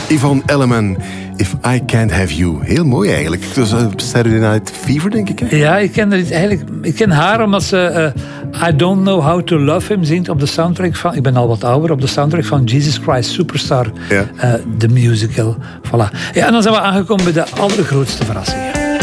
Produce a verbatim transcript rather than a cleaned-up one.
Yvonne Elliman, If I Can't Have You. Heel mooi eigenlijk. Het was uh, Saturday Night Fever, denk ik. Hè? Ja, ik ken, het eigenlijk, ik ken haar omdat ze uh, I Don't Know How to Love Him zingt op de soundtrack van... Ik ben al wat ouder, op de soundtrack van Jesus Christ Superstar. Ja. Uh, the musical. Voilà. Ja, en dan zijn we aangekomen bij de allergrootste verrassing.